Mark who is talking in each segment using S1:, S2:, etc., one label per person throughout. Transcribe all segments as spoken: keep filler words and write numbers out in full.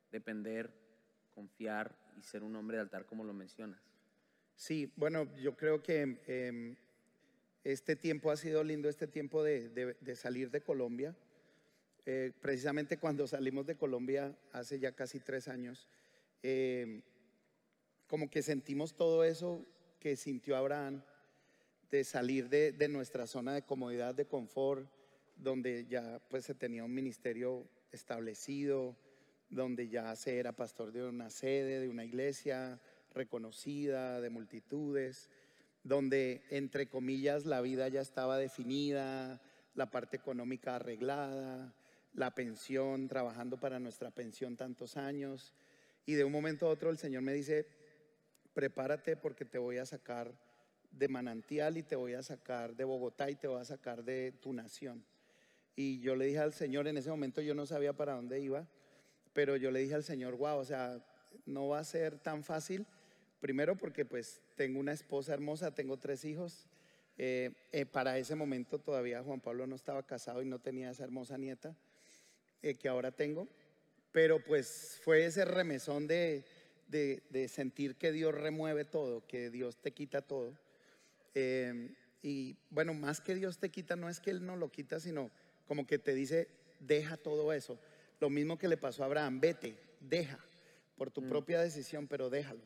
S1: depender, confiar y ser un hombre de altar como lo mencionas.
S2: Sí, bueno, yo creo que eh, este tiempo ha sido lindo, este tiempo de, de, de salir de Colombia. Eh, precisamente cuando salimos de Colombia hace ya casi tres años, eh, como que sentimos todo eso que sintió Abraham, de salir de, de nuestra zona de comodidad, de confort, donde ya pues se tenía un ministerio establecido, donde ya se era pastor de una sede, de una iglesia reconocida, de multitudes, donde entre comillas la vida ya estaba definida, la parte económica arreglada, la pensión, trabajando para nuestra pensión tantos años. Y de un momento a otro el Señor me dice: prepárate porque te voy a sacar de Manantial y te voy a sacar de Bogotá y te voy a sacar de tu nación. Y yo le dije al Señor, en ese momento yo no sabía para dónde iba, pero yo le dije al Señor: wow, o sea, no va a ser tan fácil. Primero porque pues tengo una esposa hermosa, tengo tres hijos. Eh, eh, para ese momento todavía Juan Pablo no estaba casado y no tenía esa hermosa nieta eh, que ahora tengo. Pero pues fue ese remesón de, de, de sentir que Dios remueve todo, que Dios te quita todo. Eh, y bueno, más que Dios te quita, no es que Él no lo quita, sino como que te dice: deja todo eso. Lo mismo que le pasó a Abraham: vete, deja, por tu mm. propia decisión, pero déjalo.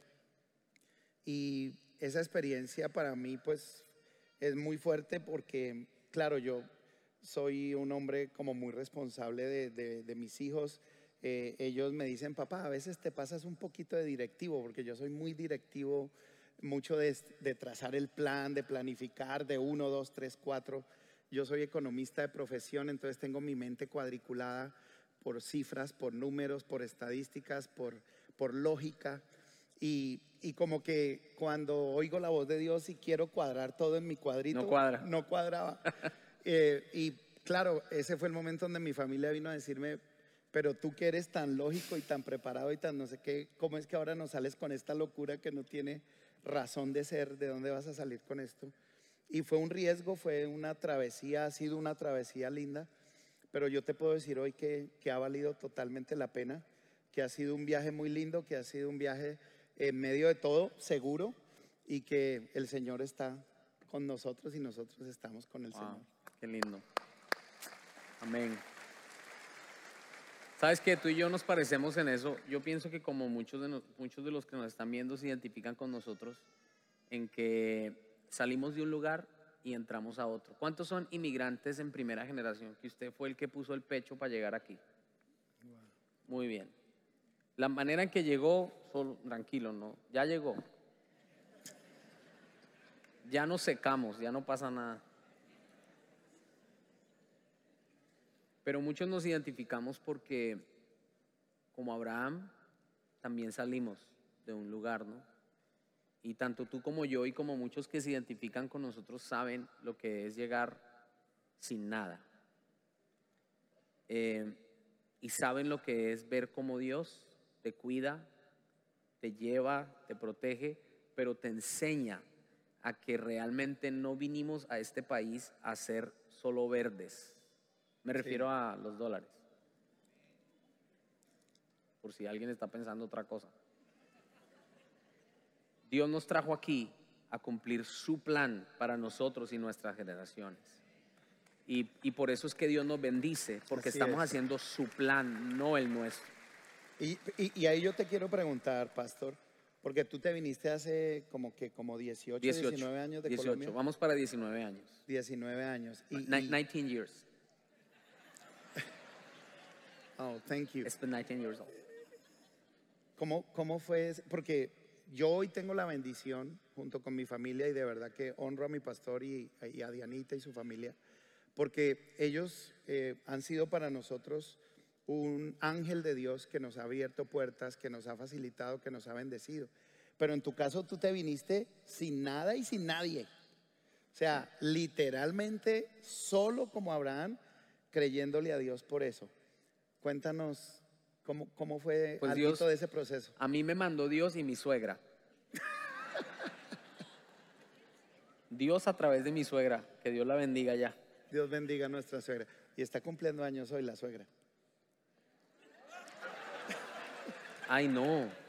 S2: Y esa experiencia para mí pues es muy fuerte porque, claro, yo soy un hombre como muy responsable de, de, de mis hijos. Eh, ellos me dicen: papá, a veces te pasas un poquito de directivo, porque yo soy muy directivo, mucho de, de trazar el plan, de planificar, de uno, dos, tres, cuatro. Yo soy economista de profesión, entonces tengo mi mente cuadriculada por cifras, por números, por estadísticas, por, por lógica. Y, y como que cuando oigo la voz de Dios y quiero cuadrar todo en mi cuadrito,
S1: no cuadra.
S2: No cuadraba. eh, y claro, ese fue el momento donde mi familia vino a decirme: pero tú que eres tan lógico y tan preparado y tan no sé qué, ¿cómo es que ahora nos sales con esta locura que no tiene razón de ser? ¿De dónde vas a salir con esto? Y fue un riesgo, fue una travesía, ha sido una travesía linda, pero yo te puedo decir hoy que, que ha valido totalmente la pena, que ha sido un viaje muy lindo, que ha sido un viaje en medio de todo seguro, y que el Señor está con nosotros y nosotros estamos con el
S1: wow,
S2: Señor.
S1: Qué lindo. Amén. ¿Sabes qué? Tú y yo nos parecemos en eso. Yo pienso que como muchos de, no, muchos de los que nos están viendo se identifican con nosotros en que salimos de un lugar y entramos a otro. ¿Cuántos son inmigrantes en primera generación? Que usted fue el que puso el pecho para llegar aquí. Wow. Muy bien. La manera en que llegó, solo, tranquilo, ¿no? Ya llegó. Ya nos secamos, ya no pasa nada. Pero muchos nos identificamos porque, como Abraham, también salimos de un lugar, ¿no? Y tanto tú como yo y como muchos que se identifican con nosotros saben lo que es llegar sin nada. Eh, y saben lo que es ver cómo Dios te cuida, te lleva, te protege, pero te enseña a que realmente no vinimos a este país a ser solo verdes. Me refiero sí. a los dólares. Por si alguien está pensando otra cosa. Dios nos trajo aquí a cumplir su plan para nosotros y nuestras generaciones. Y, y por eso es que Dios nos bendice, porque Así estamos es. haciendo su plan, no el nuestro.
S2: Y, y, y ahí yo te quiero preguntar, pastor, porque tú te viniste hace como que como dieciocho, dieciocho diecinueve años de
S1: dieciocho,
S2: Colombia.
S1: Vamos para diecinueve años.
S2: diecinueve años. Y,
S1: y, nineteen years.
S2: Oh, thank you.
S1: It's been nineteen years old.
S2: ¿Cómo, cómo fue? Porque yo hoy tengo la bendición junto con mi familia, y de verdad que honro a mi pastor y, y a Dianita y su familia, porque ellos eh, han sido para nosotros un ángel de Dios que nos ha abierto puertas, que nos ha facilitado, que nos ha bendecido. Pero en tu caso tú te viniste sin nada y sin nadie. O sea, literalmente solo como Abraham, creyéndole a Dios por eso. Cuéntanos cómo, cómo fue
S1: pues
S2: algo
S1: Dios,
S2: de ese proceso.
S1: A mí me mandó Dios y mi suegra. Dios a través de mi suegra, que Dios la bendiga ya.
S2: Dios bendiga a nuestra suegra. Y está cumpliendo años hoy la suegra.
S1: Ay, no.